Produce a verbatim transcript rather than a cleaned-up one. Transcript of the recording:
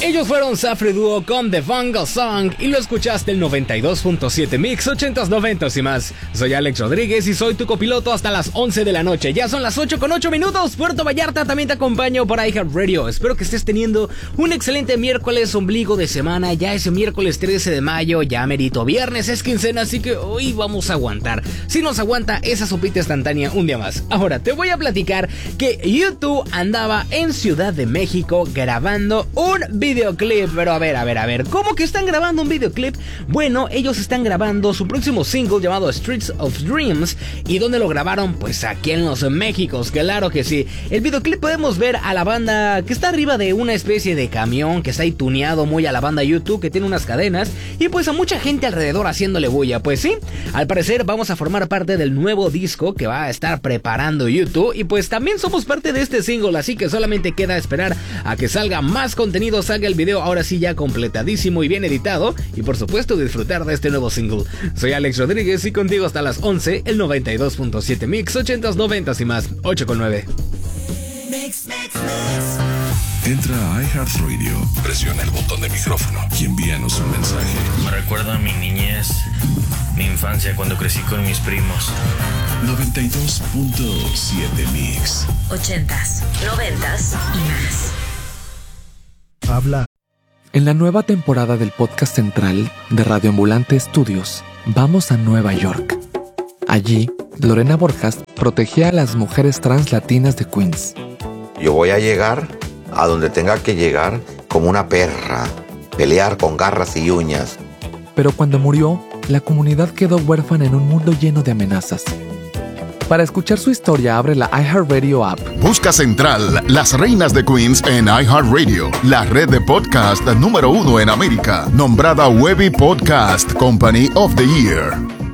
Ellos fueron Safri Duo con The Fungal Song y lo escuchaste el noventa y dos punto siete Mix, ochentas, noventas y más. Soy Alex Rodríguez y soy tu copiloto hasta las once de la noche. Ya son las ocho con ocho minutos. Puerto Vallarta también te acompaño por iHeartRadio. Espero que estés teniendo un excelente miércoles, ombligo de semana. Ya es miércoles trece de mayo, ya merito viernes, es quincena, así que hoy vamos a aguantar. Si nos aguanta esa sopita instantánea un día más. Ahora te voy a platicar que YouTube andaba en Ciudad de México grabando un videoclip. Pero a ver, a ver, a ver, ¿cómo que están grabando un videoclip? Bueno, ellos están grabando su próximo single llamado Streets of Dreams. ¿Y dónde lo grabaron? Pues aquí en los Méxicos, claro que sí. El videoclip podemos ver a la banda que está arriba de una especie de camión, que está ahí tuneado muy a la banda YouTube, que tiene unas cadenas, y pues a mucha gente alrededor haciéndole bulla. Pues sí, al parecer vamos a formar parte del nuevo disco que va a estar preparando YouTube, y pues también somos parte de este single, así que solamente queda esperar a que salga más contenido, salga el video ahora sí ya completadísimo y bien editado, y por supuesto disfrutar de este nuevo single. Soy Alex Rodríguez y contigo hasta las once, el noventa y dos punto siete Mix, ochentas, noventas y más, ocho con nueve. Mix, mix, mix. Entra a iHeartRadio, presiona el botón de micrófono y envíanos un mensaje. Me recuerda a mi niñez, mi infancia cuando crecí con mis primos. noventa y dos punto siete Mix. Ochentas, noventas y más. Habla. En la nueva temporada del podcast central de Radio Ambulante Estudios, vamos a Nueva York. Allí, Lorena Borjas protegía a las mujeres trans latinas de Queens. Yo voy a llegar a donde tenga que llegar como una perra, pelear con garras y uñas. Pero cuando murió, la comunidad quedó huérfana en un mundo lleno de amenazas. Para escuchar su historia, abre la iHeartRadio app. Busca Central, Las Reinas de Queens en iHeartRadio, la red de podcast número uno en América, nombrada Webby Podcast Company of the Year.